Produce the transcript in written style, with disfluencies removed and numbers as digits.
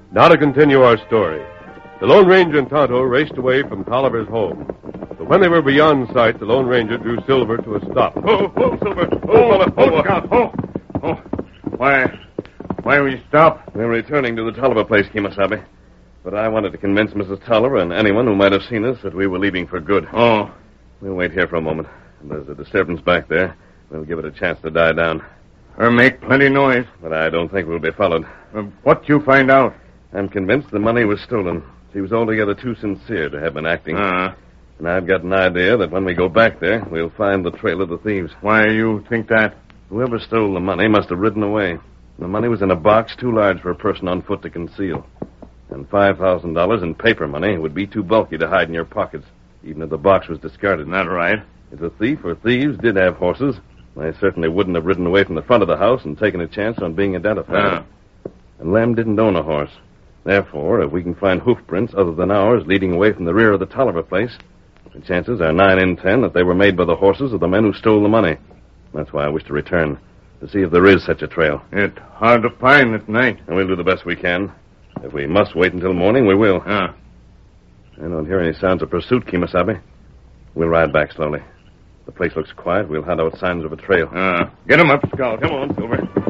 Now to continue our story. The Lone Ranger and Tonto raced away from Tolliver's home. But when they were beyond sight, the Lone Ranger drew Silver to a stop. Oh, Silver. Oh. Why will you stop? We're returning to the Tolliver place, Kemosabe. But I wanted to convince Mrs. Tolliver and anyone who might have seen us that we were leaving for good. Oh. We'll wait here for a moment. If there's a disturbance back there, we'll give it a chance to die down. Her make plenty noise. But I don't think we'll be followed. What you find out? I'm convinced the money was stolen. She was altogether too sincere to have been acting. And I've got an idea that when we go back there, we'll find the trail of the thieves. Why you think that? Whoever stole the money must have ridden away. The money was in a box too large for a person on foot to conceal. And $5,000 in paper money would be too bulky to hide in your pockets, even if the box was discarded. Not right. If the thief or thieves did have horses, they certainly wouldn't have ridden away from the front of the house and taken a chance on being identified. And Lem didn't own a horse. Therefore, if we can find hoof prints other than ours leading away from the rear of the Tolliver place, the chances are 9 in 10 that they were made by the horses of the men who stole the money. That's why I wish to return, to see if there is such a trail. It's hard to find at night. And we'll do the best we can. If we must wait until morning, we will. I don't hear any sounds of pursuit, Kemosabe. We'll ride back slowly. The place looks quiet. We'll hunt out signs of a trail. Get him up, Scout. Come on, Silver.